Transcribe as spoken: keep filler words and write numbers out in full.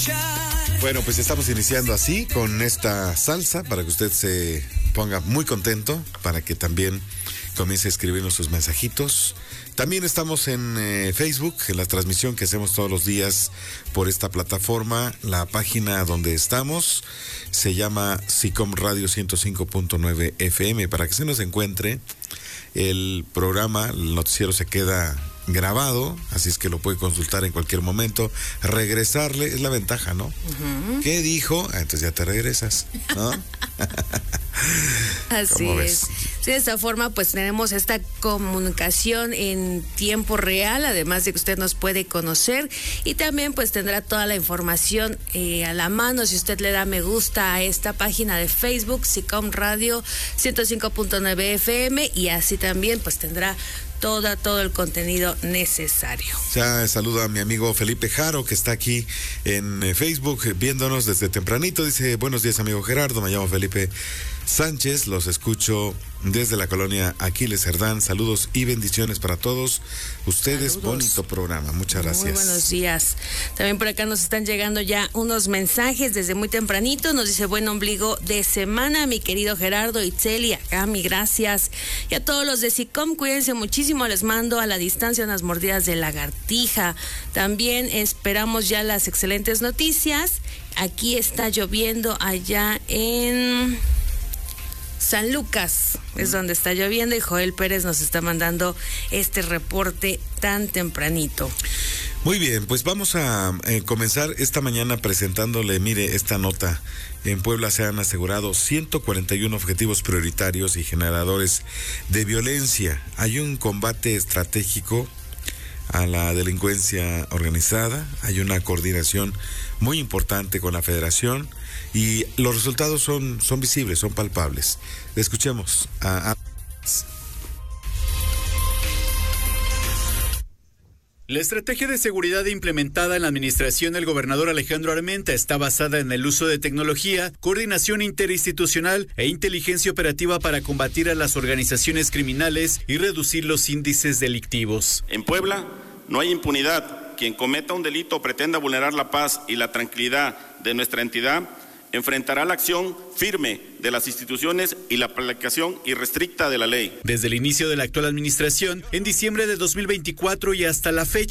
Bueno, pues estamos iniciando así con esta salsa para que usted se ponga muy contento, para que también comience a escribirnos sus mensajitos. También estamos en eh, Facebook, en la transmisión que hacemos todos los días por esta plataforma. La página donde estamos se llama SICOM Radio ciento cinco punto nueve F M. Para que se nos encuentre, el programa, el noticiero se queda grabado, así es que lo puede consultar en cualquier momento, regresarle, es la ventaja, ¿no? Uh-huh. ¿Qué dijo? Ah, entonces ya te regresas, ¿no? Así es. Sí, de esta forma pues tenemos esta comunicación en tiempo real, además de que usted nos puede conocer y también pues tendrá toda la información eh, a la mano si usted le da me gusta a esta página de Facebook, SICOM Radio ciento cinco punto nueve F M, y así también pues tendrá Toda, todo el contenido necesario. Ya saludo a mi amigo Felipe Jaro, que está aquí en eh, Facebook viéndonos desde tempranito. Dice, buenos días, amigo Gerardo, me llamo Felipe Sánchez, los escucho desde la colonia Aquiles Cerdán. Saludos y bendiciones para todos ustedes. Saludos. Bonito programa, muchas gracias. Muy buenos días. También por acá nos están llegando ya unos mensajes desde muy tempranito. Nos dice, buen ombligo de semana, mi querido Gerardo, Itzel, acá mi gracias. Y a todos los de SICOM, cuídense muchísimo, les mando a la distancia unas mordidas de lagartija. También esperamos ya las excelentes noticias. Aquí está lloviendo allá en San Lucas, es donde está lloviendo, y Joel Pérez nos está mandando este reporte tan tempranito. Muy bien, pues vamos a eh, comenzar esta mañana presentándole, mire, esta nota. En Puebla se han asegurado ciento cuarenta y uno objetivos prioritarios y generadores de violencia. Hay un combate estratégico a la delincuencia organizada, hay una coordinación muy importante con la Federación y los resultados son, son visibles, son palpables. Escuchemos a... a... La estrategia de seguridad implementada en la administración del gobernador Alejandro Armenta está basada en el uso de tecnología, coordinación interinstitucional e inteligencia operativa para combatir a las organizaciones criminales y reducir los índices delictivos. En Puebla no hay impunidad. Quien cometa un delito o pretenda vulnerar la paz y la tranquilidad de nuestra entidad enfrentará la acción firme de las instituciones y la aplicación irrestricta de la ley. Desde el inicio de la actual administración, en diciembre de dos mil veinticuatro y hasta la fecha,